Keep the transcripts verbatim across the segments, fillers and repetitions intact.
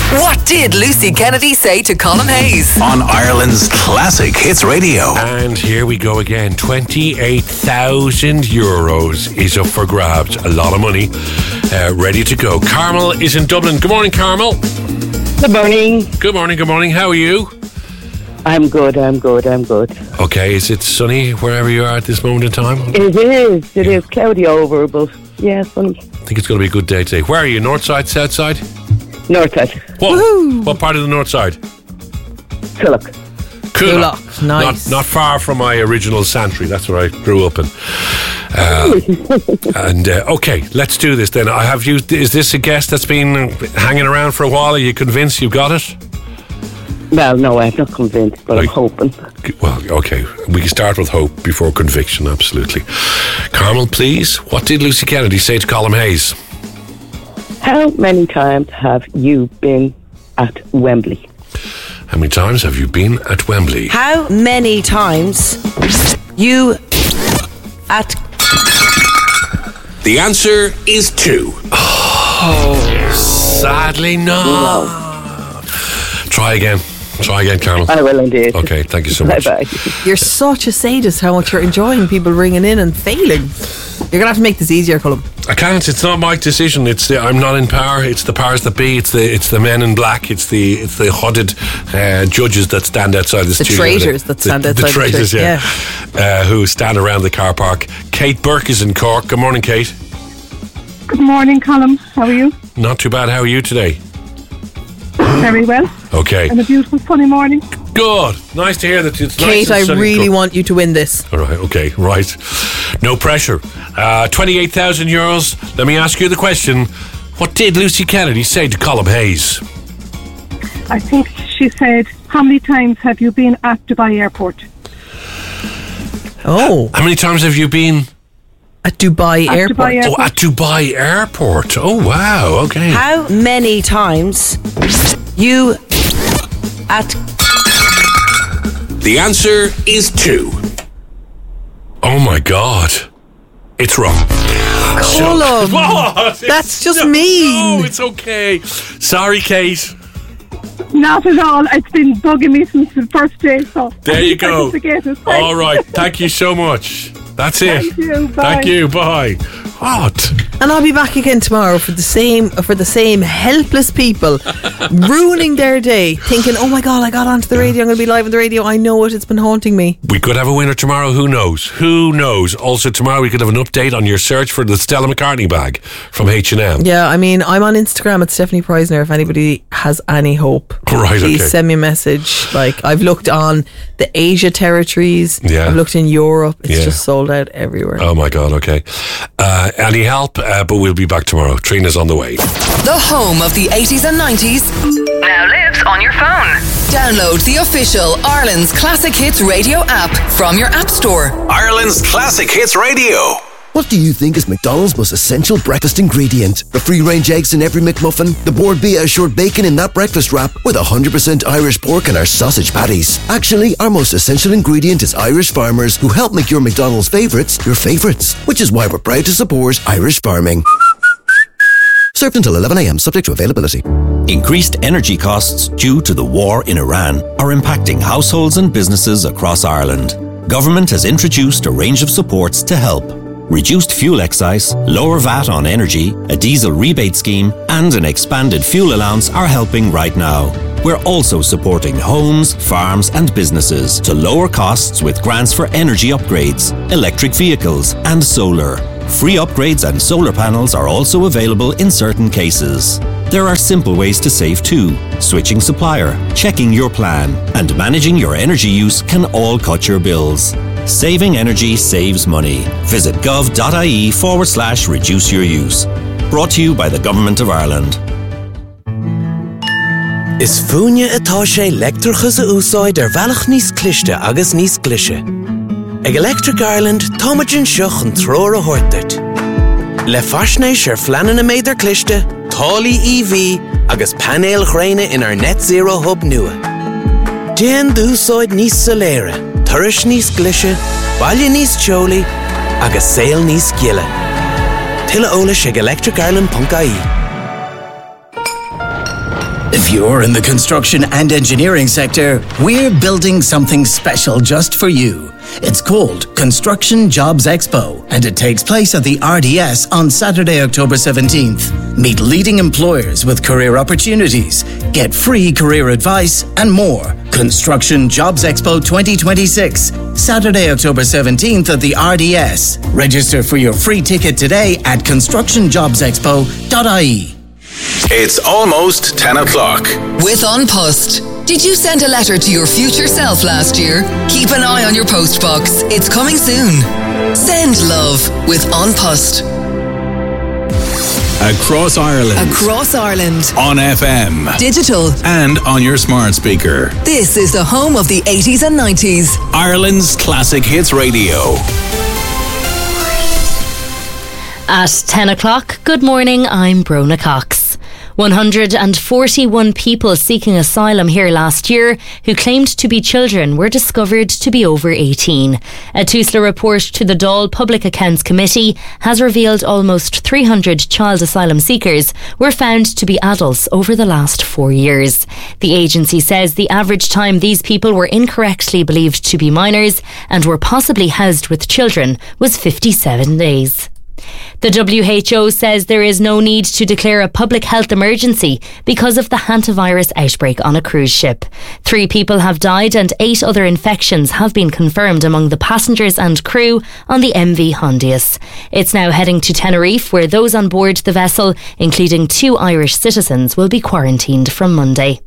What did Lucy Kennedy say to Colm Hayes? On Ireland's Classic Hits Radio. And here we go again. twenty-eight thousand euros is up for grabs. A lot of money. Uh, ready to go. Carmel is in Dublin. Good morning, Carmel. Good morning. Good morning, good morning. How are you? I'm good, I'm good, I'm good. Okay, is it sunny wherever you are at this moment in time? It is, it Yeah. is cloudy over, but yeah, sunny. I think it's going to be a good day today. Where are you? North side, south side? North side. What? What part of the north side? Tulloch. Coolock. Coolock, nice. Not, not far from my original Santry. That's where I grew up in. Uh, and uh, okay, let's do this then. I have you. Is this a guest that's been hanging around for a while? Are you convinced you've got it? Well, no, I'm not convinced, but Right. I'm hoping. Well, okay. We can start with hope before conviction. Absolutely. Carmel, please. What did Lucy Kennedy say to Colm Hayes? How many times have you been at Wembley? How many times have you been at Wembley? How many times you at The answer is two. Sadly, no. Try again. Try again, Carmel. I will indeed. Okay, thank you so much. Bye-bye. You're such a sadist how much you're enjoying people ringing in and failing. You're gonna have to make this easier, Colm. I can't. It's not my decision. It's the, I'm not in power. It's the powers that be. It's the it's the men in black. It's the it's the hooded uh, judges that stand outside the, The studio. traitors that stand the, outside the the traitors, church, yeah, Uh, who stand around the car park. Kate Burke is in Cork. Good morning, Kate. Good morning, Colm. How are you? Not too bad. How are you today? Very well. Okay. And a beautiful sunny morning. Good. Nice to hear that. It's nice Kate, and I sunny. really Good. want you to win this. All right. Okay. Right. No pressure. Uh, Twenty-eight thousand euros. Let me ask you the question. What did Lucy Kennedy say to Colm Hayes? I think she said, how many times have you been at Dubai Airport? Oh, How many times have you been? at Dubai At Airport. Dubai Airport. Oh, at Dubai Airport. Oh, wow. Okay. How many times you at The answer is two. Oh my God. It's wrong. Colm? What? That's just No, mean. No, it's okay. Sorry, Kate. Not at all. It's been bugging me since the first day, so... There you go. I forget it. All right. Thank you so much. That's it. Thank you. Bye. Thank you. Bye. What? And I'll be back again tomorrow for the same for the same helpless people ruining their day, thinking, "Oh my God, I got onto the radio. I'm going to be live on the radio. I know it. It's been haunting me." We could have a winner tomorrow. Who knows? Who knows? Also, tomorrow we could have an update on your search for the Stella McCartney bag from H and M. Yeah, I mean, I'm on Instagram at Stephanie Preisner. If anybody has any hope, Right, please okay. send me a message. Like, I've looked on the Asia territories. Yeah. I've looked in Europe. It's Yeah. just sold out everywhere. Oh my God. Okay. Uh, any help? Uh, but we'll be back tomorrow. Trina's on the way. The home of the eighties and nineties now lives on your phone. Download the official Ireland's Classic Hits Radio app from your app store. Ireland's Classic Hits Radio. What do you think is McDonald's most essential breakfast ingredient? The free-range eggs in every McMuffin, the Board Bia assured bacon in that breakfast wrap, with one hundred percent Irish pork in our sausage patties. Actually, our most essential ingredient is Irish farmers who help make your McDonald's favourites your favourites, which is why we're proud to support Irish farming. Served until eleven a.m, subject to availability. Increased energy costs due to the war in Iran are impacting households and businesses across Ireland. Government has introduced a range of supports to help. Reduced fuel excise, lower V A T on energy, a diesel rebate scheme, and an expanded fuel allowance are helping right now. We're also supporting homes, farms, and businesses to lower costs with grants for energy upgrades, electric vehicles, and solar. Free upgrades and solar panels are also available in certain cases. There are simple ways to save too. Switching supplier, checking your plan, and managing your energy use can all cut your bills. Saving energy saves money. Visit gov.ie forward slash reduce your use. Brought to you by the Government of Ireland. Is fúine atá sé leictreachas a úsáid ar bhealach níos cliste agus níos clise. Ag Electric Ireland, táimeann seach an tróir a thuirteart. Le faisnéis ar fleanan a méidir cliste, tálaí E V agus panéal chréine in our net zero hub nua. Déan d'úsáid níos soléire, turais níos clise, baile níos teolaí agus saol níos giile. Tuilleadh eolais ag electric ireland dot I E. If you're in the construction and engineering sector, we're building something special just for you. It's called Construction Jobs Expo, and it takes place at the R D S on Saturday, October seventeenth. Meet leading employers with career opportunities, get free career advice, and more. Construction Jobs Expo twenty twenty-six, Saturday, October seventeenth at the R D S. Register for your free ticket today at construction jobs expo dot I E. It's almost ten o'clock. With An Post. Did you send a letter to your future self last year? Keep an eye on your post box. It's coming soon. Send love with An Post. Across Ireland. Across Ireland. On F M. Digital. And on your smart speaker. This is the home of the eighties and nineties. Ireland's Classic Hits Radio. At ten o'clock, good morning, I'm Brona Cox. one hundred forty-one people seeking asylum here last year who claimed to be children were discovered to be over eighteen. A TUSLA report to the Dáil Public Accounts Committee has revealed almost three hundred child asylum seekers were found to be adults over the last four years. The agency says the average time these people were incorrectly believed to be minors and were possibly housed with children was fifty-seven days. The W H O says there is no need to declare a public health emergency because of the hantavirus outbreak on a cruise ship. Three people have died and eight other infections have been confirmed among the passengers and crew on the M V Hondius. It's now heading to Tenerife, where those on board the vessel, including two Irish citizens, will be quarantined from Monday.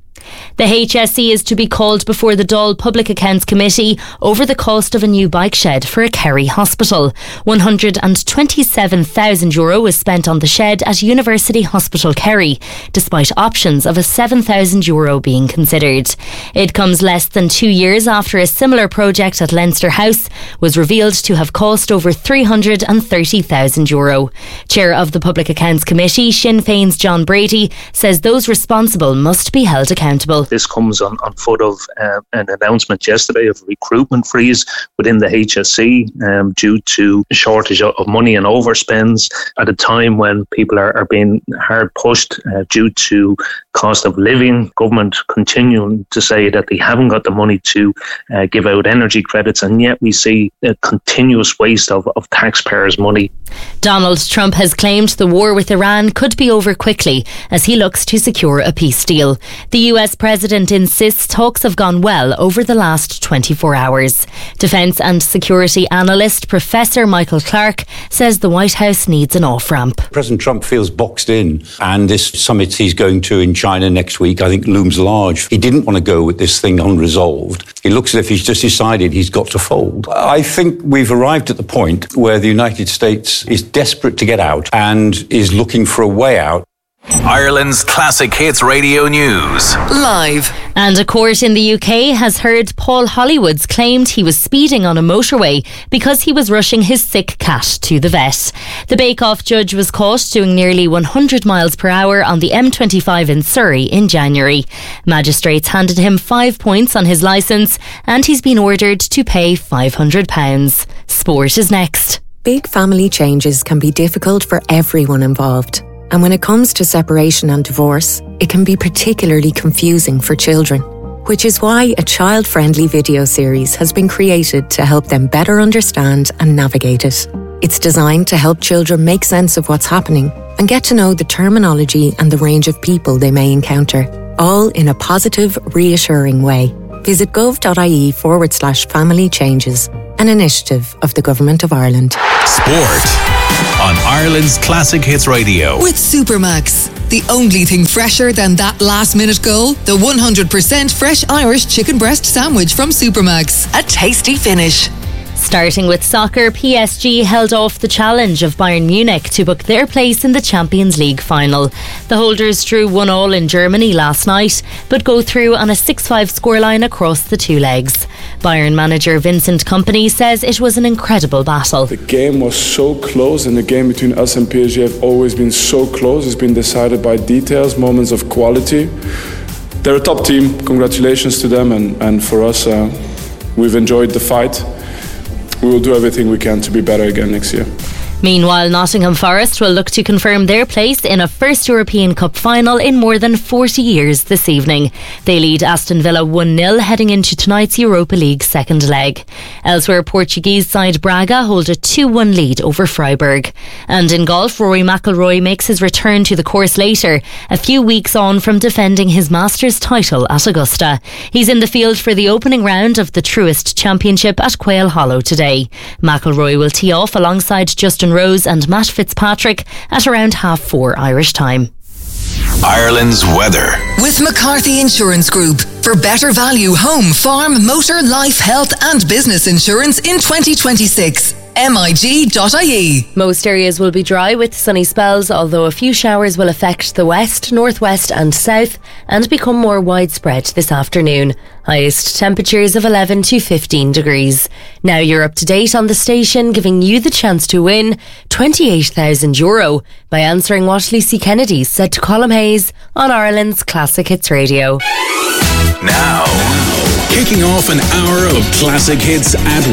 The H S E is to be called before the Dáil Public Accounts Committee over the cost of a new bike shed for a Kerry hospital. one hundred twenty-seven thousand euro was spent on the shed at University Hospital Kerry, despite options of a seven thousand euro being considered. It comes less than two years after a similar project at Leinster House was revealed to have cost over three hundred thirty thousand euro. Chair of the Public Accounts Committee, Sinn Féin's John Brady, says those responsible must be held accountable. This comes on, on foot of uh, an announcement yesterday of recruitment freeze within the H S E um, due to a shortage of money and overspends at a time when people are, are being hard pushed uh, due to cost of living. Government continuing to say that they haven't got the money to uh, give out energy credits, and yet we see a continuous waste of, of taxpayers' money. Donald Trump has claimed the war with Iran could be over quickly as he looks to secure a peace deal. The U S president insists talks have gone well over the last twenty-four hours. Defence and security analyst Professor Michael Clark says the White House needs an off-ramp. President Trump feels boxed in, and this summit he's going to in China next week, I think, looms large. He didn't want to go with this thing unresolved. It looks as if he's just decided he's got to fold. I think we've arrived at the point where the United States is desperate to get out and is looking for a way out. Ireland's Classic Hits Radio News. Live. And a court in the U K has heard Paul Hollywood's claimed he was speeding on a motorway because he was rushing his sick cat to the vet. The Bake Off judge was caught doing nearly one hundred miles per hour on the M twenty-five in Surrey in January. Magistrates handed him five points on his licence and he's been ordered to pay five hundred pounds. Sport is next. Big family changes can be difficult for everyone involved. And when it comes to separation and divorce, it can be particularly confusing for children, which is why a child-friendly video series has been created to help them better understand and navigate it. It's designed to help children make sense of what's happening and get to know the terminology and the range of people they may encounter, all in a positive, reassuring way. Visit gov.ie forward slash family changes, an initiative of the Government of Ireland. Sport on Ireland's Classic Hits Radio. With Supermax, the only thing fresher than that last minute goal, the one hundred percent fresh Irish chicken breast sandwich from Supermax. A tasty finish. Starting with soccer, P S G held off the challenge of Bayern Munich to book their place in the Champions League final. The holders drew one all in Germany last night, but go through on a six five scoreline across the two legs. Bayern manager Vincent Kompany says it was an incredible battle. The game was so close, and the game between us and P S G have always been so close. It's been decided by details, moments of quality. They're a top team. Congratulations to them, and, and for us, uh, we've enjoyed the fight. We will do everything we can to be better again next year. Meanwhile, Nottingham Forest will look to confirm their place in a first European Cup final in more than forty years this evening. They lead Aston Villa one nil heading into tonight's Europa League second leg. Elsewhere, Portuguese side Braga hold a two one lead over Freiburg. And in golf, Rory McIlroy makes his return to the course later, a few weeks on from defending his Masters title at Augusta. He's in the field for the opening round of the Truist Championship at Quail Hollow today. McIlroy will tee off alongside Justin Rose and Matt Fitzpatrick at around half four Irish time. Ireland's weather. With McCarthy Insurance Group. For better value home, farm, motor, life, health and business insurance in twenty twenty-six. M I G dot I E. Most areas will be dry with sunny spells, although a few showers will affect the west, northwest and south and become more widespread this afternoon. Highest temperatures of eleven to fifteen degrees. Now you're up to date on the station, giving you the chance to win twenty-eight thousand euro by answering what Lucy Kennedy said to Colm Hayes on Ireland's Classic Hits Radio. Now, kicking off an hour of classic hits at